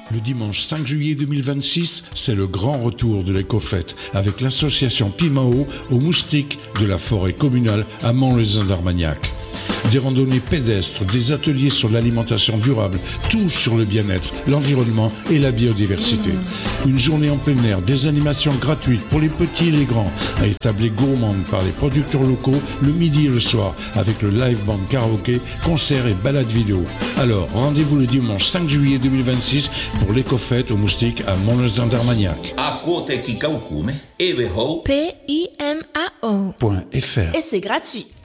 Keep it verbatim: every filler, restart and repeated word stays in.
Le dimanche cinq juillet deux mille vingt-six, c'est le grand retour de l'éco-fête avec l'association Pimao au Moustique de la forêt communale à Mont-le-Zin-d'Armagnac. Des randonnées pédestres, des ateliers sur l'alimentation durable, tout sur le bien-être, l'environnement et la biodiversité. Une journée en plein air, des animations gratuites pour les petits et les grands, à établir gourmandes par les producteurs locaux le midi et le soir, avec le live band karaoké, concerts et balades vidéo. Alors, rendez-vous le dimanche cinq juillet deux mille vingt-six pour l'éco-fête au Moustique à Mont-le-Zin-d'Armagnac. P I M A O Point F R. Et c'est gratuit.